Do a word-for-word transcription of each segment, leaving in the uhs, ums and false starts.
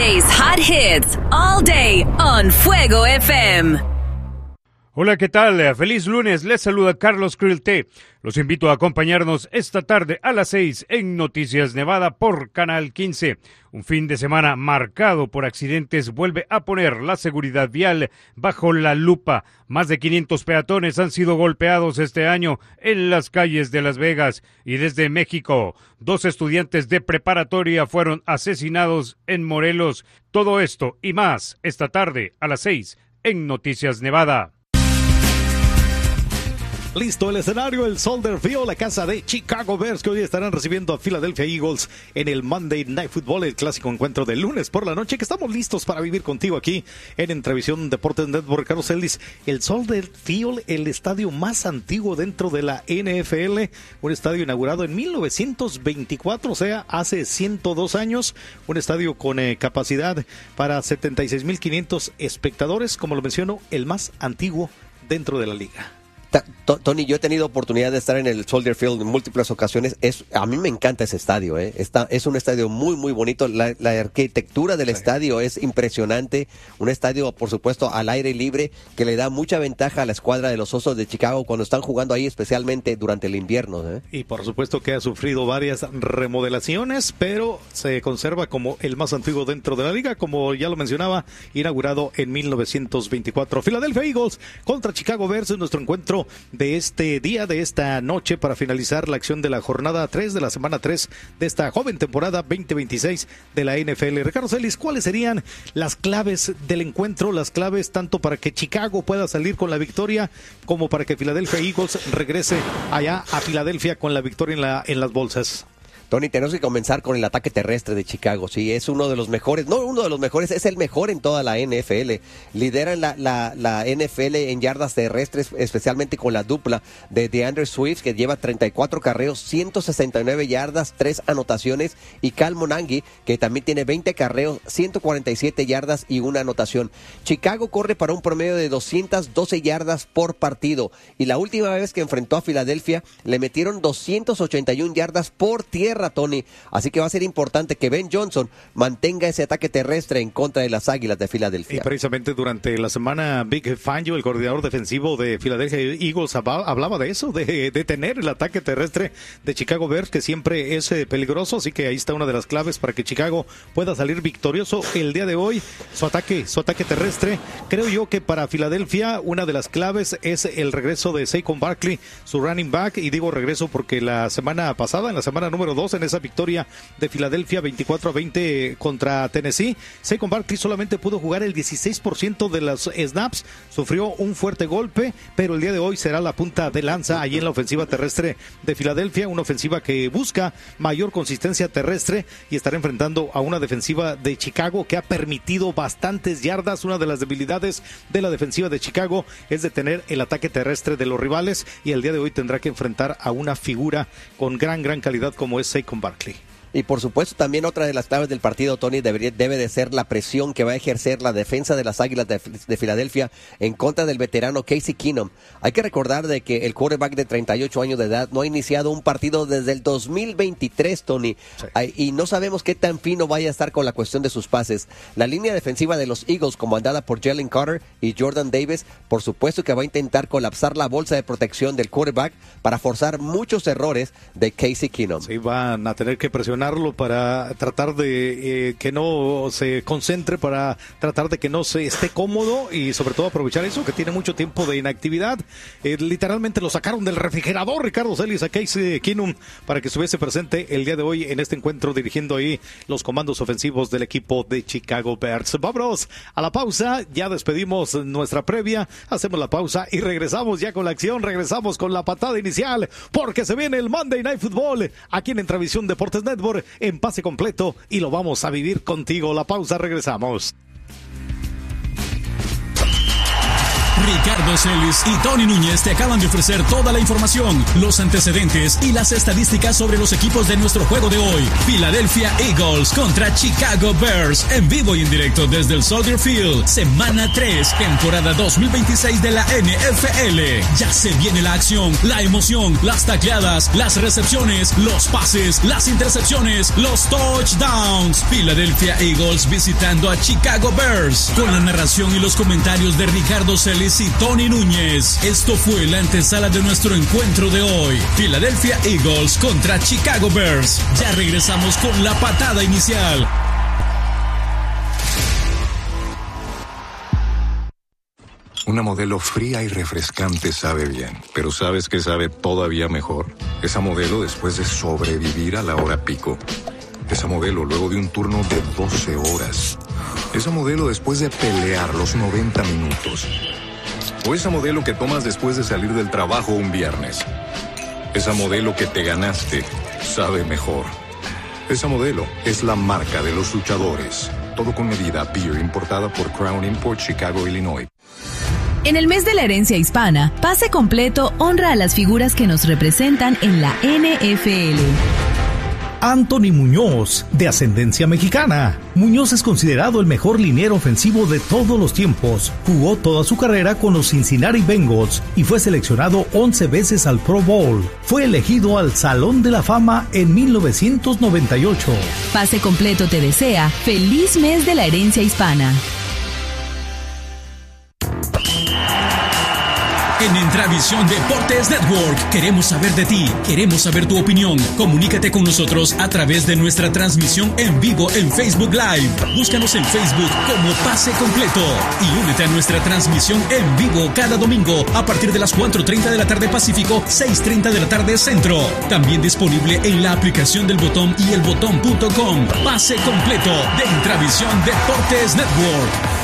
Today's hot hits all day on Fuego F M. Hola, ¿qué tal? Feliz lunes, les saluda Carlos Krill T. Los invito a acompañarnos esta tarde a las seis en Noticias Nevada por Canal quince. Un fin de semana marcado por accidentes vuelve a poner la seguridad vial bajo la lupa. Más de quinientos peatones han sido golpeados este año en las calles de Las Vegas. Y desde México, dos estudiantes de preparatoria fueron asesinados en Morelos. Todo esto y más esta tarde a las seis en Noticias Nevada. Listo el escenario, el Soldier Field, la casa de Chicago Bears, que hoy estarán recibiendo a Philadelphia Eagles en el Monday Night Football, el clásico encuentro del lunes por la noche, que estamos listos para vivir contigo aquí en Entrevisión Deportes Network. Carlos Ellis, el Soldier Field, el estadio más antiguo dentro de la N F L, un estadio inaugurado en mil novecientos veinticuatro, o sea, hace ciento dos años, un estadio con eh, capacidad para setenta y seis mil quinientos espectadores, como lo menciono, el más antiguo dentro de la liga. Tony, yo he tenido oportunidad de estar en el Soldier Field en múltiples ocasiones. Es, a mí me encanta ese estadio, ¿eh? Está, es un estadio muy, muy bonito. La, la arquitectura del sí. estadio es impresionante. Un estadio, por supuesto, al aire libre, que le da mucha ventaja a la escuadra de los Osos de Chicago cuando están jugando ahí, especialmente durante el invierno, ¿eh? Y por supuesto que ha sufrido varias remodelaciones, pero se conserva como el más antiguo dentro de la liga, como ya lo mencionaba, inaugurado en mil novecientos veinticuatro. Philadelphia Eagles contra Chicago Bears en nuestro encuentro de este día, de esta noche, para finalizar la acción de la jornada tres, de la semana tres de esta joven temporada veinte veintiséis de la N F L. Ricardo Celis, ¿cuáles serían las claves del encuentro? Las claves tanto para que Chicago pueda salir con la victoria como para que Philadelphia Eagles regrese allá a Filadelfia con la victoria en, la, en las bolsas. Tony, tenemos que comenzar con el ataque terrestre de Chicago. Sí, es uno de los mejores, no uno de los mejores, es el mejor en toda la N F L. Lideran la, la, la N F L en yardas terrestres, especialmente con la dupla de DeAndre Swift, que lleva treinta y cuatro carreos, ciento sesenta y nueve yardas, tres anotaciones, y Cal Monangi, que también tiene veinte carreos, ciento cuarenta y siete yardas y una anotación. Chicago corre para un promedio de doscientas doce yardas por partido, y la última vez que enfrentó a Filadelfia le metieron doscientas ochenta y una yardas por tierra, Tony, así que va a ser importante que Ben Johnson mantenga ese ataque terrestre en contra de las Águilas de Filadelfia. Y precisamente durante la semana, Vic Fangio, el coordinador defensivo de Philadelphia Eagles, hablaba de eso, de, de tener el ataque terrestre de Chicago Bears, que siempre es eh, peligroso, así que ahí está una de las claves para que Chicago pueda salir victorioso el día de hoy. Su ataque, su ataque terrestre, creo yo que para Filadelfia una de las claves es el regreso de Saquon Barkley, su running back, y digo regreso porque la semana pasada, en la semana número dos, en esa victoria de Filadelfia veinticuatro a veinte contra Tennessee, Saquon Barkley solamente pudo jugar el dieciséis por ciento de los snaps, sufrió un fuerte golpe, pero el día de hoy será la punta de lanza allí en la ofensiva terrestre de Filadelfia, una ofensiva que busca mayor consistencia terrestre y estará enfrentando a una defensiva de Chicago que ha permitido bastantes yardas. Una de las debilidades de la defensiva de Chicago es detener el ataque terrestre de los rivales, y el día de hoy tendrá que enfrentar a una figura con gran, gran calidad como es Saquon Barkley. Y por supuesto también otra de las claves del partido, Tony, debería, debe de ser la presión que va a ejercer la defensa de las Águilas de, de Filadelfia en contra del veterano Casey Keenum. Hay que recordar de que el quarterback de treinta y ocho años de edad no ha iniciado un partido desde el dos mil veintitrés, Tony, sí. Ay, y no sabemos qué tan fino vaya a estar con la cuestión de sus pases. La línea defensiva de los Eagles, comandada por Jalen Carter y Jordan Davis, por supuesto que va a intentar colapsar la bolsa de protección del quarterback para forzar muchos errores de Casey Keenum. Sí, van a tener que presionar para tratar de eh, que no se concentre, para tratar de que no se esté cómodo y sobre todo aprovechar eso, que tiene mucho tiempo de inactividad. Eh, literalmente lo sacaron del refrigerador, Ricardo Celis, a Casey Keenum, para que estuviese presente el día de hoy en este encuentro dirigiendo ahí los comandos ofensivos del equipo de Chicago Bears. Vámonos a la pausa, ya despedimos nuestra previa, hacemos la pausa y regresamos ya con la acción, regresamos con la patada inicial, porque se viene el Monday Night Football aquí en Entrevisión Deportes Network en pase completo y lo vamos a vivir contigo. La pausa, regresamos. Ricardo Celis y Tony Núñez te acaban de ofrecer toda la información, los antecedentes y las estadísticas sobre los equipos de nuestro juego de hoy. Philadelphia Eagles contra Chicago Bears, en vivo y en directo desde el Soldier Field. Semana tres, temporada dos mil veintiséis de la N F L. Ya se viene la acción, la emoción, las tacleadas, las recepciones, los pases, las intercepciones, los touchdowns. Philadelphia Eagles visitando a Chicago Bears, con la narración y los comentarios de Ricardo Celis y Tony Núñez. Esto fue la antesala de nuestro encuentro de hoy. Philadelphia Eagles contra Chicago Bears. Ya regresamos con la patada inicial. Una Modelo fría y refrescante sabe bien, pero ¿sabes qué sabe todavía mejor? Esa Modelo después de sobrevivir a la hora pico. Esa Modelo luego de un turno de doce horas. Esa Modelo después de pelear los noventa minutos. O esa Modelo que tomas después de salir del trabajo un viernes. Esa Modelo que te ganaste sabe mejor. Esa Modelo es la marca de los luchadores. Todo con medida, beer importada por Crown Import, Chicago, Illinois. En el mes de la herencia hispana, Pase Completo honra a las figuras que nos representan en la N F L. Anthony Muñoz, de ascendencia mexicana. Muñoz es considerado el mejor liniero ofensivo de todos los tiempos. Jugó toda su carrera con los Cincinnati Bengals y fue seleccionado once veces al Pro Bowl. Fue elegido al Salón de la Fama en mil novecientos noventa y ocho. Pase Completo te desea feliz mes de la herencia hispana. En Entravisión Deportes Network queremos saber de ti, queremos saber tu opinión. Comunícate con nosotros a través de nuestra transmisión en vivo en Facebook Live. Búscanos en Facebook como Pase Completo y únete a nuestra transmisión en vivo cada domingo a partir de las cuatro treinta de la tarde Pacífico, seis treinta de la tarde Centro. También disponible en la aplicación del Botón y el botón punto com. Pase Completo de Entravisión Deportes Network.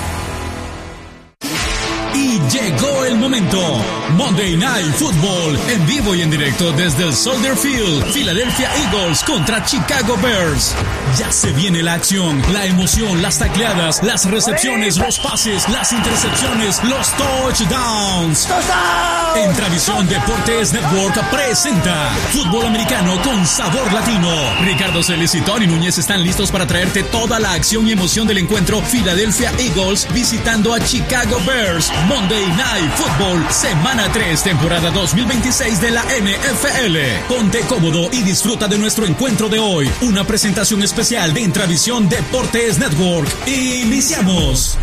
Y llegó el momento. Monday Night Football, en vivo y en directo desde el Soldier Field. Philadelphia Eagles contra Chicago Bears. Ya se viene la acción, la emoción, las tacleadas, las recepciones, los pases, las intercepciones, los touchdowns. Entravisión Deportes Network presenta Fútbol Americano con sabor latino. Ricardo Celis y Tony Núñez están listos para traerte toda la acción y emoción del encuentro Philadelphia Eagles visitando a Chicago Bears. Monday Night Football, semana tres, temporada dos mil veintiséis de la N F L. Ponte cómodo y disfruta de nuestro encuentro de hoy. Una presentación especial de Entravisión Deportes Network. Iniciamos.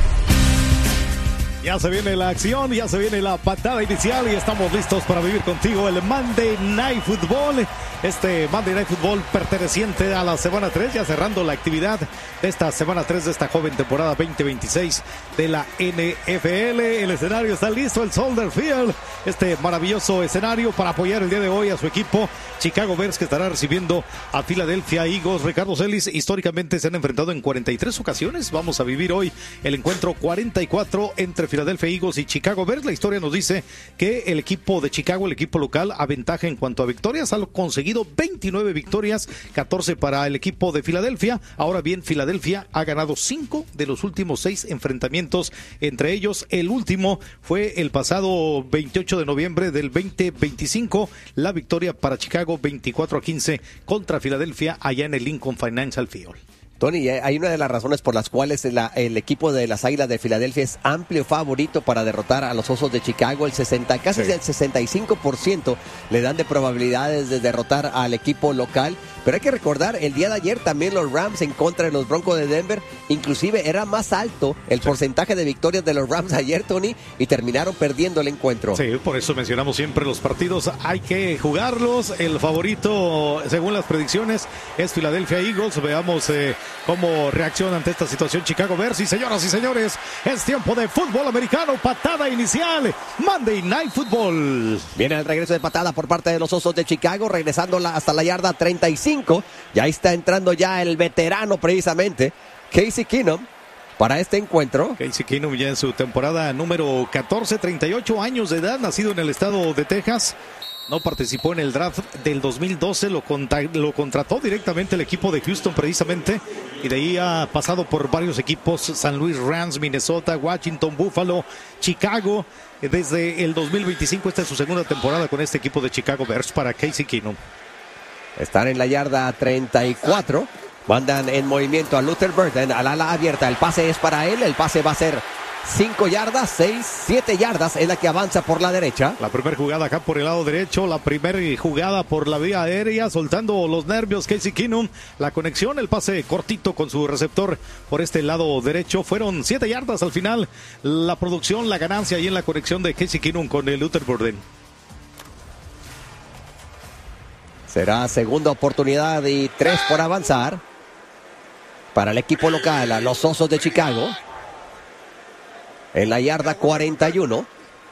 Ya se viene la acción, ya se viene la patada inicial y estamos listos para vivir contigo el Monday Night Football. Este Monday Night Football perteneciente a la semana tres, ya cerrando la actividad de esta semana tres de esta joven temporada veinte veintiséis de la N F L. El escenario está listo, el Soldier Field, este maravilloso escenario para apoyar el día de hoy a su equipo Chicago Bears, que estará recibiendo a Philadelphia Eagles. Ricardo Celis, históricamente se han enfrentado en cuarenta y tres ocasiones. Vamos a vivir hoy el encuentro cuarenta y cuatro entre Philadelphia Eagles y Chicago Bears. La historia nos dice que el equipo de Chicago, el equipo local, aventaja en cuanto a victorias. Ha conseguido veintinueve victorias, catorce para el equipo de Filadelfia. Ahora bien, Filadelfia ha ganado cinco de los últimos seis enfrentamientos. Entre ellos, el último fue el pasado veintiocho de noviembre del veinte veinticinco. La victoria para Chicago veinticuatro a quince contra Filadelfia allá en el Lincoln Financial Field. Tony, hay una de las razones por las cuales la, el equipo de las Águilas de Filadelfia es amplio favorito para derrotar a los Osos de Chicago. El sesenta, casi sí. el sesenta y cinco por ciento le dan de probabilidades de derrotar al equipo local. Pero hay que recordar, el día de ayer también los Rams en contra de los Broncos de Denver, inclusive era más alto el sí. porcentaje de victorias de los Rams ayer, Tony, y terminaron perdiendo el encuentro. Sí, por eso mencionamos siempre los partidos, hay que jugarlos. El favorito, según las predicciones, es Philadelphia Eagles. Veamos eh, cómo reacciona ante esta situación Chicago Bears. Y señoras y señores, es tiempo de fútbol americano, patada inicial, Monday Night Football. Viene el regreso de patada por parte de los Osos de Chicago, regresando la, hasta la yarda treinta y cinco. Y ahí está entrando ya el veterano precisamente, Casey Keenum, para este encuentro. Casey Keenum ya en su temporada número catorce, treinta y ocho años de edad, nacido en el estado de Texas. No participó en el draft del dos mil doce, lo, contra, lo contrató directamente el equipo de Houston precisamente, y de ahí ha pasado por varios equipos: San Luis Rams, Minnesota, Washington, Buffalo, Chicago. Desde el dos mil veinticinco, esta es su segunda temporada con este equipo de Chicago Bears para Casey Keenum. Están en la yarda treinta y cuatro. Mandan en movimiento a Luther Burden al ala abierta. El pase es para él. El pase va a ser cinco yardas, seis, siete yardas. Es la que avanza por la derecha. La primera jugada acá por el lado derecho. La primera jugada por la vía aérea. Soltando los nervios Casey Keenum. La conexión, el pase cortito con su receptor por este lado derecho. Fueron siete yardas al final. La producción, la ganancia y en la conexión de Casey Keenum con el Luther Burden. Será segunda oportunidad y tres por avanzar para el equipo local, a los Osos de Chicago. En la yarda cuarenta y uno.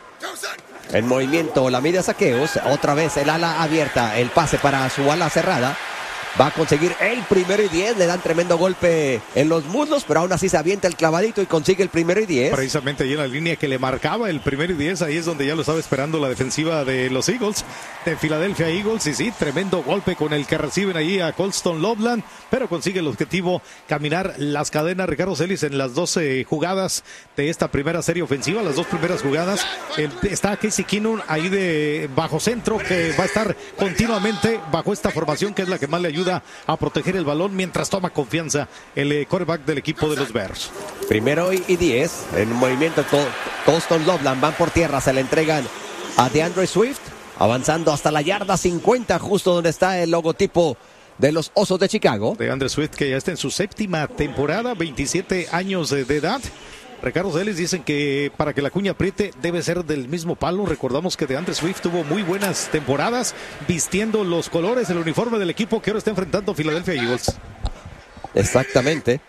En movimiento la mide Saqueos. Otra vez el ala abierta. El pase para su ala cerrada. Va a conseguir el primero y diez. Le dan tremendo golpe en los muslos, pero aún así se avienta el clavadito y consigue el primero y diez. Precisamente ahí en la línea que le marcaba el primero y diez. Ahí es donde ya lo estaba esperando la defensiva de los Eagles, de Philadelphia Eagles. Y sí, tremendo golpe con el que reciben ahí a Colston Loveland, pero consigue el objetivo: caminar las cadenas. Ricardo Celis, en las doce jugadas de esta primera serie ofensiva, las dos primeras jugadas, el, está Casey Keenum ahí de bajo centro, que va a estar continuamente bajo esta formación, que es la que más le ayuda a proteger el balón mientras toma confianza el eh, quarterback del equipo de los Bears. Primero y diez. En movimiento Col Colston Loveland. Van por tierra, se le entregan a DeAndre Swift, avanzando hasta la yarda cincuenta, justo donde está el logotipo de los Osos de Chicago. DeAndre Swift, que ya está en su séptima temporada, veintisiete años de, de edad. Ricardo Celis, dicen que para que la cuña apriete debe ser del mismo palo. Recordamos que DeAndre Swift tuvo muy buenas temporadas vistiendo los colores, el uniforme del equipo que ahora está enfrentando Philadelphia Eagles. Exactamente.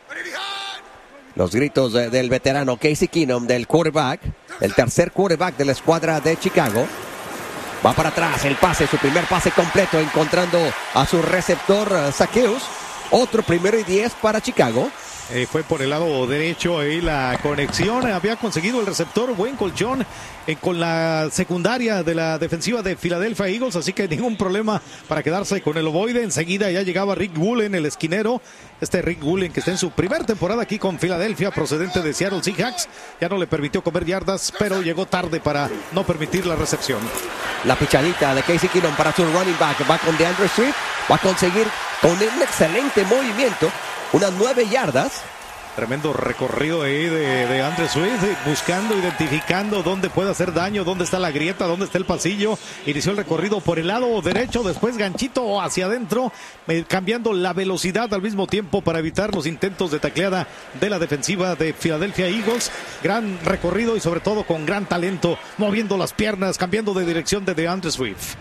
Los gritos de, del veterano Casey Keenum, del quarterback, el tercer quarterback de la escuadra de Chicago. Va para atrás, el pase, su primer pase completo, encontrando a su receptor uh, Saqueus. Otro primero y diez para Chicago. Eh, fue por el lado derecho ahí la conexión. Había conseguido el receptor buen colchón eh, con la secundaria de la defensiva de Philadelphia Eagles, así que ningún problema para quedarse con el ovoide. Enseguida ya llegaba Rick Woolen, el esquinero. Este Rick Woolen, que está en su primera temporada aquí con Filadelfia, procedente de Seattle Seahawks. Ya no le permitió comer yardas, pero llegó tarde para no permitir la recepción. La pichadita de Casey Keenum para su running back. Va con DeAndre Swift. Va a conseguir con un excelente movimiento unas nueve yardas. Tremendo recorrido ahí de, de Andre Swift, buscando, identificando dónde puede hacer daño, dónde está la grieta, dónde está el pasillo. Inició el recorrido por el lado derecho, después ganchito hacia adentro, eh, cambiando la velocidad al mismo tiempo para evitar los intentos de tacleada de la defensiva de Philadelphia Eagles. Gran recorrido y sobre todo con gran talento, moviendo las piernas, cambiando de dirección de DeAndre Swift.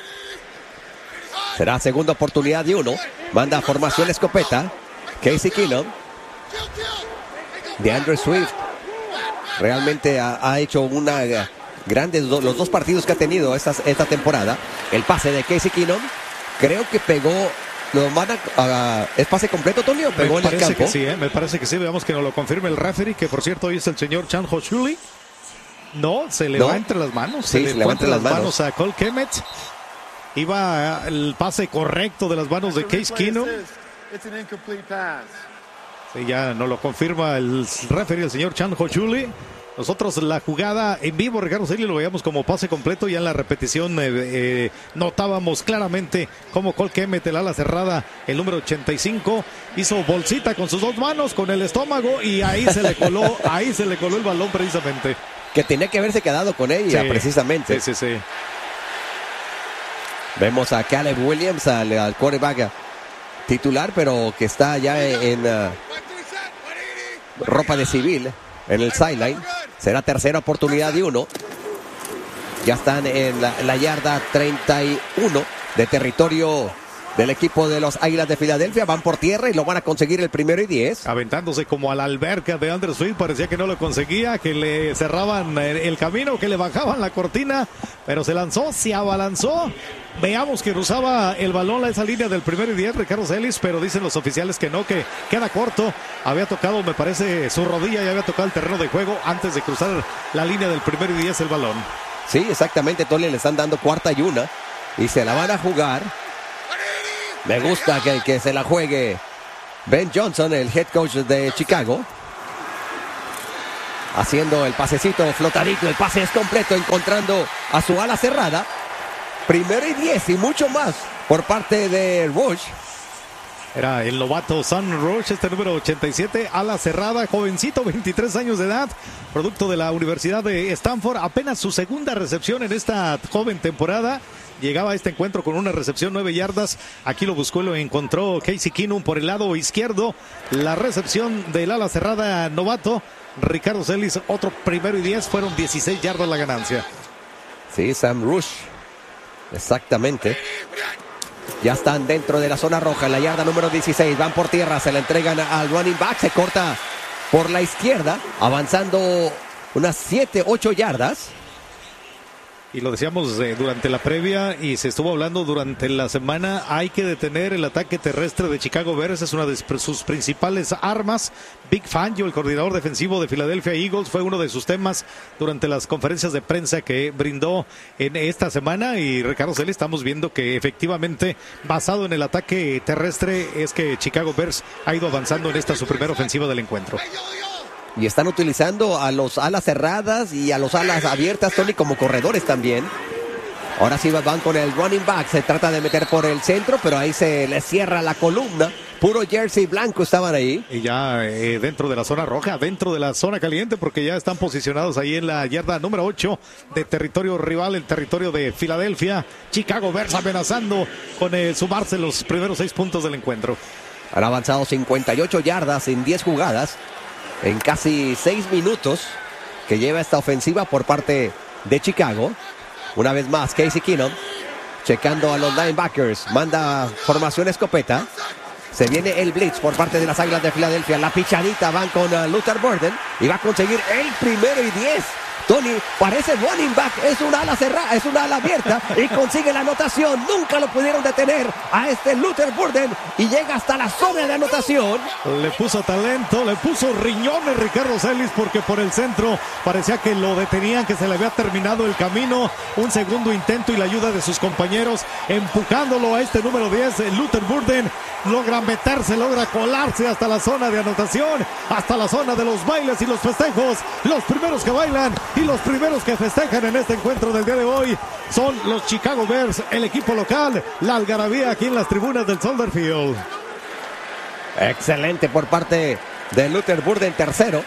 Será segunda oportunidad de uno. Manda formación escopeta. Casey Keenum. DeAndre Swift realmente ha, ha hecho una uh, grandes do, los dos partidos que ha tenido esta, esta temporada. El pase de Casey Keenum, creo que pegó. Lo van a, uh, ¿Es pase completo, Tony, o pegó me en el parece campo? Que sí, ¿eh? Me parece que sí. Veamos que nos lo confirme el referee, que por cierto hoy es el señor Chan Hochuli. No, se le ¿No? va entre las manos. Sí, se le va entre las manos. manos a Cole Kemet. Iba el pase correcto de las manos de Case Keenum. Sí, ya nos lo confirma el referee, el señor Chan Hochuli. Nosotros la jugada en vivo, Ricardo Celis, lo veíamos como pase completo. Ya en la repetición eh, eh, notábamos claramente cómo Cole Kemet, el ala cerrada, el número ochenta y cinco, hizo bolsita con sus dos manos, con el estómago, y ahí se le coló, ahí se le coló el balón precisamente. Que tenía que haberse quedado con ella, sí, precisamente. Sí, sí, sí. Vemos a Caleb Williams, al, al quarterback titular, pero que está ya en uh, ropa de civil en el sideline. Será tercera oportunidad de uno. Ya están en la, la yarda treinta y uno de territorio del equipo de los Águilas de Filadelfia. Van por tierra y lo van a conseguir el primero y diez. Aventándose como a la alberca de DeAndre Swift. Parecía que no lo conseguía, que le cerraban el camino, que le bajaban la cortina, pero se lanzó, se abalanzó. Veamos que cruzaba el balón a esa línea del primero y diez, Ricardo Celis, pero dicen los oficiales que no, que queda corto. Había tocado, me parece, su rodilla y había tocado el terreno de juego antes de cruzar la línea del primero y diez el balón. Sí, exactamente, Tony, le están dando cuarta y una y se la van a jugar. Me gusta que, que se la juegue Ben Johnson, el head coach de Chicago. Haciendo el pasecito flotadito, el pase es completo, encontrando a su ala cerrada. Primero y diez y mucho más por parte de Rush. Era el novato Sam Rush, este número ochenta y siete, ala cerrada, jovencito, veintitrés años de edad, producto de la Universidad de Stanford, apenas su segunda recepción en esta joven temporada. Llegaba a este encuentro con una recepción nueve yardas. Aquí lo buscó y lo encontró Casey Keenum por el lado izquierdo. La recepción del ala cerrada novato Ricardo Celis, otro primero y diez, fueron dieciséis yardas la ganancia. Sí, Sam Rush, exactamente. Ya están dentro de la zona roja, en la yarda número dieciséis. Van por tierra, se la entregan al running back. Se corta por la izquierda, avanzando unas siete, ocho yardas. Y lo decíamos eh, durante la previa y se estuvo hablando durante la semana. Hay que detener el ataque terrestre de Chicago Bears. Es una de sus principales armas. Vic Fangio, el coordinador defensivo de Philadelphia Eagles, fue uno de sus temas durante las conferencias de prensa que brindó en esta semana. Y Ricardo Celis, estamos viendo que efectivamente, basado en el ataque terrestre, es que Chicago Bears ha ido avanzando en esta su primera ofensiva del encuentro. Y están utilizando a los alas cerradas y a los alas abiertas, Tony, como corredores también. Ahora sí van con el running back. Se trata de meter por el centro, pero ahí se les cierra la columna. Puro jersey blanco estaban ahí. Y ya eh, dentro de la zona roja, dentro de la zona caliente, porque ya están posicionados ahí en la yarda número ocho de territorio rival, el territorio de Filadelfia. Chicago Bears amenazando con eh, sumarse los primeros seis puntos del encuentro. Han avanzado cincuenta y ocho yardas en diez jugadas. En casi seis minutos que lleva esta ofensiva por parte de Chicago. Una vez más, Casey Keenum checando a los linebackers. Manda formación escopeta. Se viene el blitz por parte de las Águilas de Filadelfia. La pichadita van con uh, Luther Burden. Y va a conseguir el primero y diez. Tony, parece running back, es una ala cerrada, es una ala abierta y consigue la anotación. Nunca lo pudieron detener a este Luther Burden y llega hasta la zona de anotación. Le puso talento, le puso riñones Ricardo Celis, porque por el centro parecía que lo detenían, que se le había terminado el camino. Un segundo intento y la ayuda de sus compañeros empujándolo a este número diez. Luther Burden logra meterse, logra colarse hasta la zona de anotación, hasta la zona de los bailes y los festejos. Los primeros que bailan y los primeros que festejan en este encuentro del día de hoy son los Chicago Bears, el equipo local. La algarabía aquí en las tribunas del Soldier Field. Excelente por parte de Luther Burden, tercero.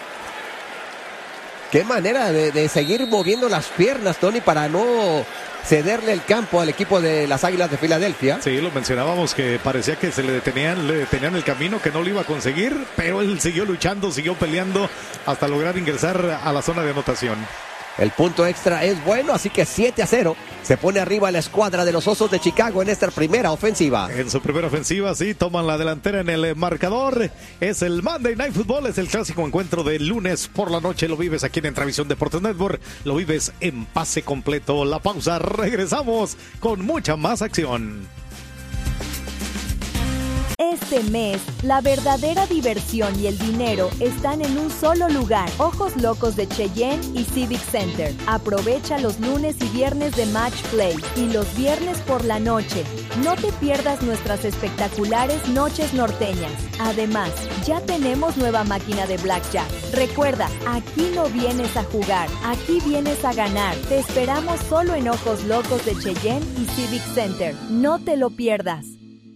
Qué manera de, de seguir moviendo las piernas, Tony, para no cederle el campo al equipo de las Águilas de Filadelfia. Sí, lo mencionábamos, que parecía que se le detenían, le detenían el camino, que no lo iba a conseguir, pero él siguió luchando, siguió peleando hasta lograr ingresar a la zona de anotación. El punto extra es bueno, así que siete a cero. Se pone arriba la escuadra de los Osos de Chicago en esta primera ofensiva. En su primera ofensiva, sí, toman la delantera en el marcador. Es el Monday Night Football, es el clásico encuentro de lunes por la noche. Lo vives aquí en Entravisión Deportes Network. Lo vives en pase completo. La pausa, regresamos con mucha más acción. Este mes, la verdadera diversión y el dinero están en un solo lugar. Ojos Locos de Cheyenne y Civic Center. Aprovecha los lunes y viernes de Match Play y los viernes por la noche. No te pierdas nuestras espectaculares noches norteñas. Además, ya tenemos nueva máquina de Blackjack. Recuerda, aquí no vienes a jugar, aquí vienes a ganar. Te esperamos solo en Ojos Locos de Cheyenne y Civic Center. No te lo pierdas.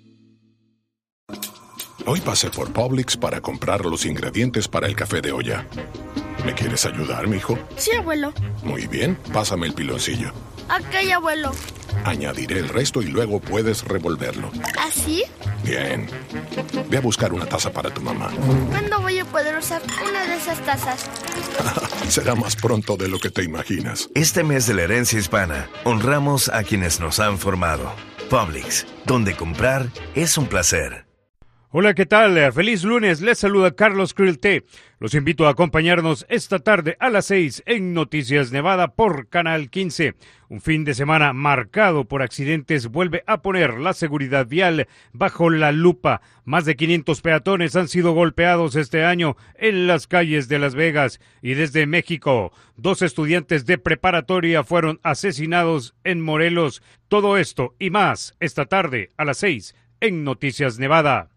Hoy pasé por Publix para comprar los ingredientes para el café de olla. ¿Me quieres ayudar, mijo? Sí, abuelo. Muy bien, pásame el piloncillo. Ok, abuelo. Añadiré el resto y luego puedes revolverlo. ¿Así? Bien. Ve a buscar una taza para tu mamá. ¿Cuándo voy a poder usar una de esas tazas? Será más pronto de lo que te imaginas. Este mes de la herencia hispana, honramos a quienes nos han formado. Publix, donde comprar es un placer. Hola, ¿qué tal? Feliz lunes, les saluda Carlos Krill T. Los invito a acompañarnos esta tarde a las seis en Noticias Nevada por Canal quince. Un fin de semana marcado por accidentes vuelve a poner la seguridad vial bajo la lupa. Más de quinientos peatones han sido golpeados este año en las calles de Las Vegas. Y desde México, dos estudiantes de preparatoria fueron asesinados en Morelos. Todo esto y más esta tarde a las seis en Noticias Nevada.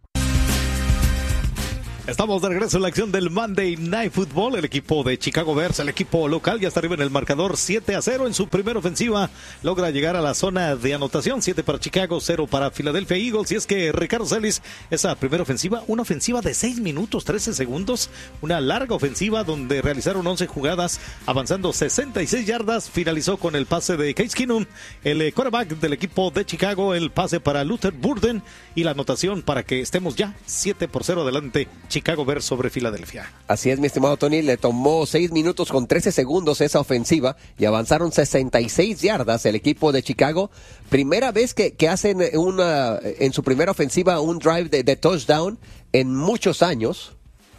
Estamos de regreso en la acción del Monday Night Football. El equipo de Chicago Bears, el equipo local, ya está arriba en el marcador siete a cero en su primera ofensiva. Logra llegar a la zona de anotación, siete para Chicago, cero para Philadelphia Eagles. Y es que Ricardo Celis, esa primera ofensiva, una ofensiva de seis minutos, trece segundos. Una larga ofensiva donde realizaron once jugadas, avanzando sesenta y seis yardas. Finalizó con el pase de Case Keenum, el quarterback del equipo de Chicago. El pase para Luther Burden y la anotación para que estemos ya siete por cero adelante. Chicago Bears sobre Filadelfia. Así es, mi estimado Tony, le tomó seis minutos con trece segundos esa ofensiva y avanzaron sesenta y seis yardas el equipo de Chicago. Primera vez que, que hacen una, en su primera ofensiva un drive de, de touchdown en muchos años.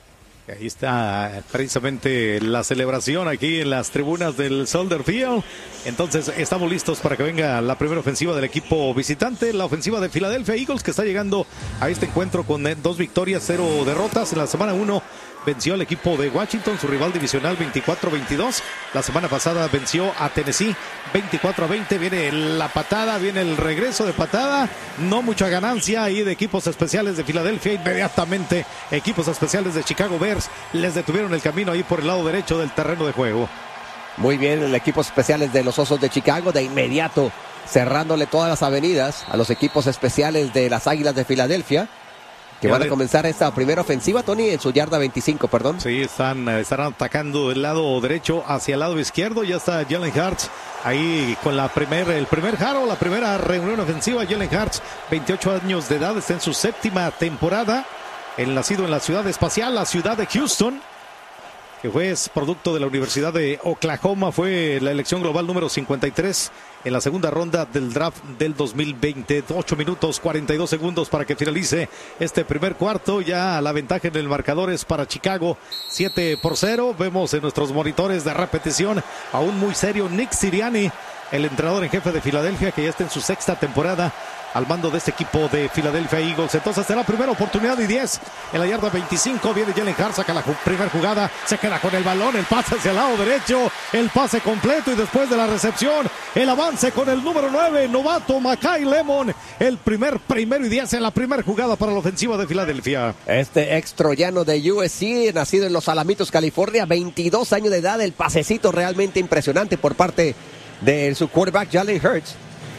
Ahí está precisamente la celebración aquí en las tribunas del Soldier Field. Entonces estamos listos para que venga la primera ofensiva del equipo visitante, la ofensiva de Philadelphia Eagles, que está llegando a este encuentro con dos victorias, cero derrotas. En la semana uno venció al equipo de Washington, su rival divisional, veinticuatro a veintidós. La semana pasada venció a Tennessee veinticuatro a veinte. Viene la patada, viene el regreso de patada. No mucha ganancia ahí de equipos especiales de Filadelfia. Inmediatamente equipos especiales de Chicago Bears les detuvieron el camino ahí por el lado derecho del terreno de juego. Muy bien, el equipo especiales de los Osos de Chicago de inmediato cerrándole todas las avenidas a los equipos especiales de las Águilas de Filadelfia, que van a comenzar esta primera ofensiva, Tony, en su yarda veinticinco, perdón. Sí, están, estarán atacando del lado derecho hacia el lado izquierdo. Ya está Jalen Hurts ahí con la primer, el primer jaro, la primera reunión ofensiva. Jalen Hurts, veintiocho años de edad, está en su séptima temporada. El nacido en la ciudad espacial, la ciudad de Houston, que fue es producto de la Universidad de Oklahoma, fue la elección global número cincuenta y tres en la segunda ronda del draft del dos mil veinte. ocho minutos cuarenta y dos segundos para que finalice este primer cuarto. Ya la ventaja en el marcador es para Chicago, siete por cero. Vemos en nuestros monitores de repetición a un muy serio Nick Sirianni, el entrenador en jefe de Filadelfia, que ya está en su sexta temporada al mando de este equipo de Philadelphia Eagles. Entonces será primera oportunidad y diez en la yarda veinticinco. Viene Jalen Hurts, saca la primera jugada, se queda con el balón, el pase hacia el lado derecho, el pase completo y después de la recepción, el avance con el número nueve, novato Makai Lemon, el primer primero y diez en la primera jugada para la ofensiva de Filadelfia. Este ex troyano de U S C, nacido en Los Alamitos, California, veintidós años de edad, el pasecito realmente impresionante por parte de su quarterback Jalen Hurts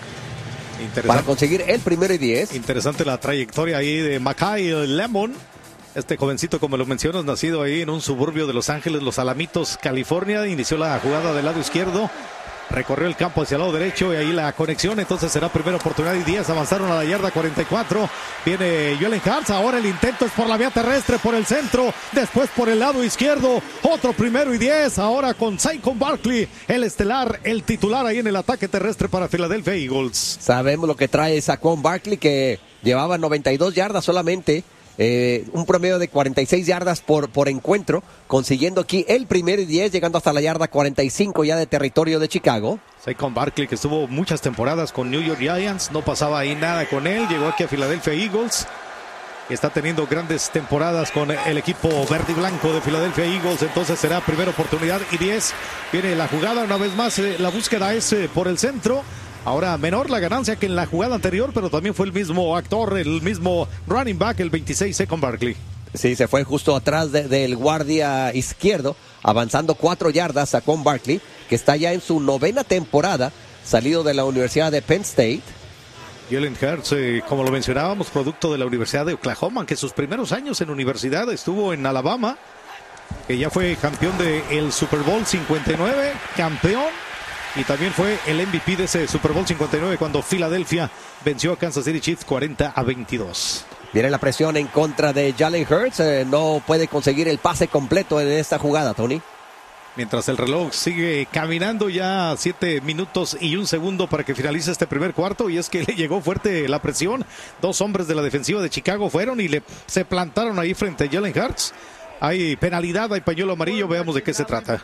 para conseguir el primero y diez. Interesante la trayectoria ahí de Makai Lemon. Este jovencito, como lo mencionas, nacido ahí en un suburbio de Los Ángeles, Los Alamitos, California. Inició la jugada del lado izquierdo, recorrió el campo hacia el lado derecho y ahí la conexión. Entonces será primera oportunidad y diez. Avanzaron a la yarda cuarenta y cuatro. Viene Jalen Hurts. Ahora el intento es por la vía terrestre, por el centro, después por el lado izquierdo. Otro primero y diez. Ahora con Saquon Barkley, el estelar, el titular ahí en el ataque terrestre para Philadelphia Eagles. Sabemos lo que trae Saquon Barkley, que llevaba noventa y dos yardas solamente. Eh, un promedio de cuarenta y seis yardas por, por encuentro, consiguiendo aquí el primero y diez, llegando hasta la yarda cuarenta y cinco ya de territorio de Chicago. Saquon Barkley, que estuvo muchas temporadas con New York Giants, no pasaba ahí nada con él, llegó aquí a Philadelphia Eagles, está teniendo grandes temporadas con el equipo verde y blanco de Philadelphia Eagles. Entonces será primera oportunidad y diez. Viene la jugada una vez más, eh, la búsqueda es eh, por el centro. Ahora menor la ganancia que en la jugada anterior, pero también fue el mismo actor, el mismo running back, el veintiséis, Saquon Barkley. Sí, se fue justo atrás de, del guardia izquierdo, avanzando cuatro yardas, Saquon Barkley, que está ya en su novena temporada, salido de la Universidad de Penn State. Jalen Hurts, eh, como lo mencionábamos, producto de la Universidad de Oklahoma, que sus primeros años en universidad estuvo en Alabama, que ya fue campeón del Super Bowl cincuenta y nueve, campeón. Y también fue el M V P de ese Super Bowl cincuenta y nueve cuando Filadelfia venció a Kansas City Chiefs cuarenta a veintidós. Viene la presión en contra de Jalen Hurts. Eh, no puede conseguir el pase completo en esta jugada, Tony. Mientras el reloj sigue caminando, ya siete minutos y un segundo para que finalice este primer cuarto, y es que le llegó fuerte la presión. Dos hombres de la defensiva de Chicago fueron y le se plantaron ahí frente a Jalen Hurts. Hay penalidad, hay pañuelo amarillo, veamos de qué se trata.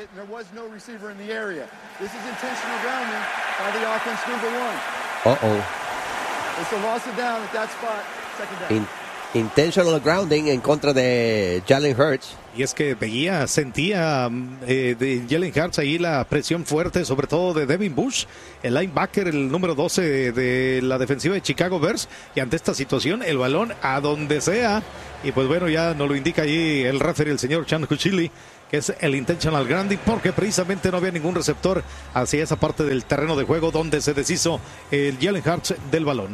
Uh-oh. In- intentional grounding en contra de Jalen Hurts. Y es que veía, sentía eh, de Jalen Hurts ahí la presión fuerte, sobre todo de Devin Bush, el linebacker, el número doce de, de la defensiva de Chicago Bears. Y ante esta situación, el balón a donde sea. Y pues bueno, ya nos lo indica ahí el referee, el señor Chan Cuchilli, que es el intentional grounding, porque precisamente no había ningún receptor hacia esa parte del terreno de juego donde se deshizo el Jalen Hurts del balón.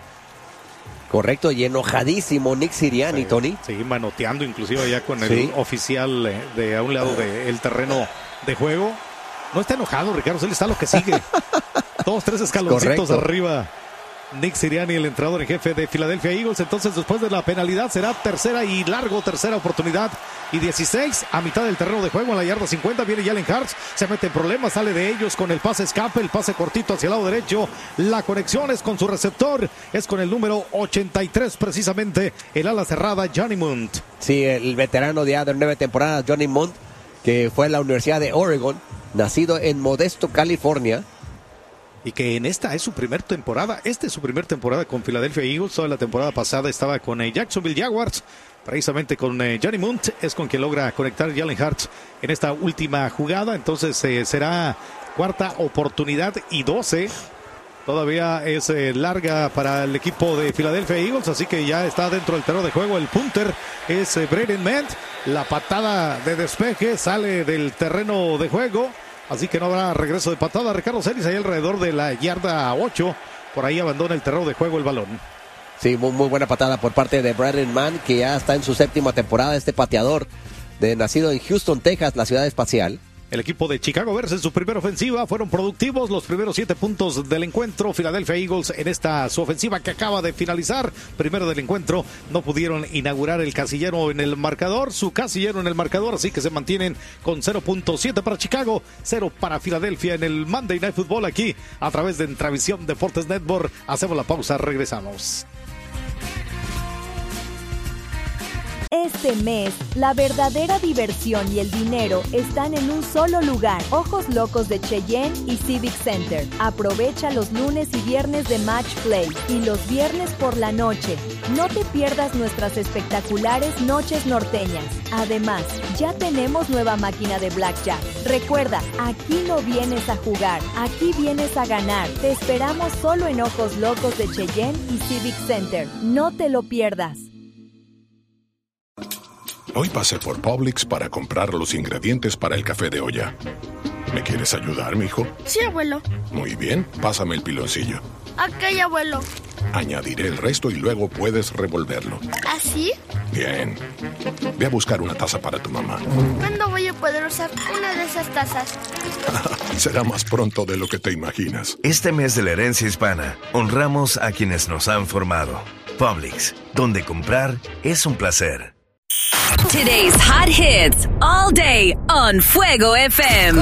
Correcto, y enojadísimo Nick Sirianni, sí, Tony. Sí, manoteando inclusive allá con el sí. oficial de, de a un lado del terreno de juego. No está enojado, Ricardo, él está lo que sigue. Dos, tres escaloncitos Correcto. arriba. Nick Sirianni, el entrenador en jefe de Philadelphia Eagles. Entonces, después de la penalidad, será tercera y largo, tercera oportunidad y dieciséis a mitad del terreno de juego en la yarda cincuenta. Viene Jalen Hurts, se mete en problemas, sale de ellos con el pase escape, el pase cortito hacia el lado derecho. La conexión es con su receptor, es con el número ochenta y tres, precisamente el ala cerrada, Johnny Munt. Sí, el veterano de, de nueve temporadas, Johnny Munt, que fue a la Universidad de Oregon, nacido en Modesto, California. Y que en esta es su primera temporada, esta es su primera temporada con Philadelphia Eagles. Toda la temporada pasada estaba con eh, Jacksonville Jaguars, precisamente con eh, Johnny Munt, es con quien logra conectar Jalen Hurts en esta última jugada. Entonces eh, será cuarta oportunidad y doce. Todavía es eh, larga para el equipo de Philadelphia Eagles, así que ya está dentro del terreno de juego. El punter es eh, Braden Mann. La patada de despeje sale del terreno de juego. Así que no habrá regreso de patada. Ricardo Celis ahí alrededor de la yarda ocho. Por ahí abandona el terreno de juego el balón. Sí, muy, muy buena patada por parte de Braden Mann, que ya está en su séptima temporada. Este pateador, de, nacido en Houston, Texas, la ciudad espacial. El equipo de Chicago Bears en su primera ofensiva fueron productivos. Los primeros siete puntos del encuentro. Philadelphia Eagles en esta su ofensiva que acaba de finalizar. Primero del encuentro. No pudieron inaugurar el casillero en el marcador. Su casillero en el marcador. Así que se mantienen con cero punto siete para Chicago. cero para Filadelfia en el Monday Night Football aquí a través de Entravisión Deportes Network. Hacemos la pausa. Regresamos. Este mes, la verdadera diversión y el dinero están en un solo lugar. Ojos Locos de Cheyenne y Civic Center. Aprovecha los lunes y viernes de Match Play y los viernes por la noche. No te pierdas nuestras espectaculares noches norteñas. Además, ya tenemos nueva máquina de Blackjack. Recuerda, aquí no vienes a jugar, aquí vienes a ganar. Te esperamos solo en Ojos Locos de Cheyenne y Civic Center. No te lo pierdas. Hoy pasé por Publix para comprar los ingredientes para el café de olla. ¿Me quieres ayudar, mijo? Sí, abuelo. Muy bien, pásame el piloncillo. Ok, abuelo. Añadiré el resto y luego puedes revolverlo. ¿Así? Bien. Ve a buscar una taza para tu mamá. ¿Cuándo voy a poder usar una de esas tazas? Será más pronto de lo que te imaginas. Este mes de la herencia hispana, honramos a quienes nos han formado. Publix, donde comprar es un placer. Today's hot hits all day on Fuego F M.